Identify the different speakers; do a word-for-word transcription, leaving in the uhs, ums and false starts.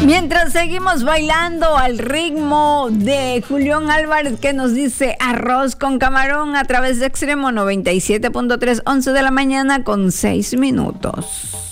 Speaker 1: Mientras seguimos bailando al ritmo de Julián Álvarez, que nos dice arroz con camarón a través de Extremo noventa y siete punto tres, once de la mañana con seis minutos.